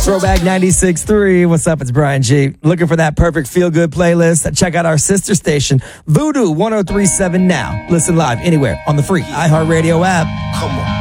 Throwback 96.3. What's up? It's Brian G. Looking for that perfect feel-good playlist? Check out our sister station, Voodoo 103.7 now. Listen live anywhere on the free iHeartRadio app. Come on.